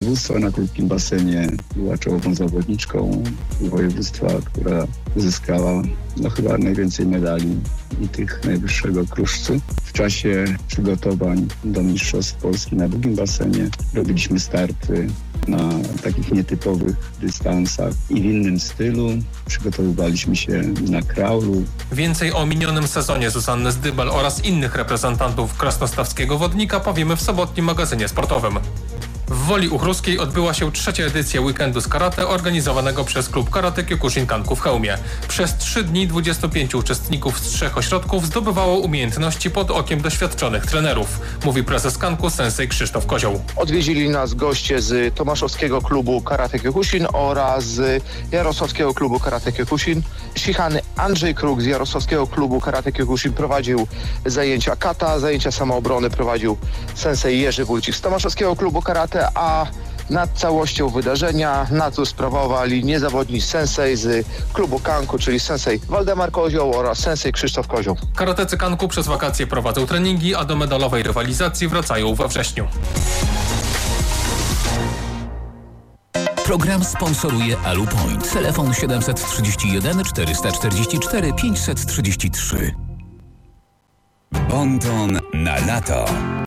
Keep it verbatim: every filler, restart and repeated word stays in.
województwa na krótkim basenie. Była czołową zawodniczką województwa, która uzyskała no, chyba najwięcej medali i tych najwyższego kruszcu. W czasie przygotowań do Mistrzostw Polski na długim basenie robiliśmy starty na takich nietypowych dystansach i w innym stylu. Przygotowywaliśmy się na kraulu. Więcej o minionym sezonie Zuzanny Zdybel oraz innych reprezentantów krasnostawskiego wodnika powiemy w sobotnim magazynie sportowym. W Woli Uchruskiej odbyła się trzecia edycja weekendu z karate organizowanego przez klub Karate Kyokushin Kanku w Chełmie. Przez trzy dni dwudziestu pięciu uczestników z trzech ośrodków zdobywało umiejętności pod okiem doświadczonych trenerów, mówi prezes Kanku sensei Krzysztof Kozioł. Odwiedzili nas goście z Tomaszowskiego klubu Karate Kyokushin oraz z Jarosławskiego klubu Karate Kyokushin. Shichany Andrzej Kruk z Jarosławskiego klubu Karate Kyokushin prowadził zajęcia kata, zajęcia samoobrony prowadził sensei Jerzy Wójcik z Tomaszowskiego klubu Karate, a nad całością wydarzenia nadzór sprawowali niezawodni sensei z klubu Kanku, czyli sensei Waldemar Kozioł oraz sensei Krzysztof Kozioł. Karatecy Kanku przez wakacje prowadzą treningi, a do medalowej rywalizacji wracają we wrześniu. Program sponsoruje Alupoint. Telefon siedem trzy jeden cztery cztery cztery pięć trzy trzy. Bonton na lato.